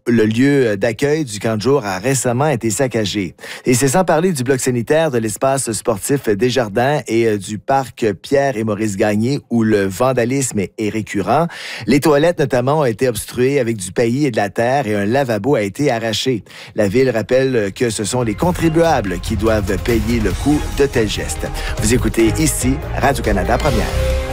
le lieu d'accueil du camp de jour a récemment été saccagé. Et c'est sans parler du bloc sanitaire de l'espace sportif Desjardins et du parc Pierre et Maurice Gagné où le vandalisme est récurrent. Les toilettes notamment ont été obstruées avec du paillis et de la terre et un lavabo a été arraché. La ville rappelle que ce sont les contribuables qui doivent payer le coût de tels gestes. Vous écoutez ici Radio-Canada Première.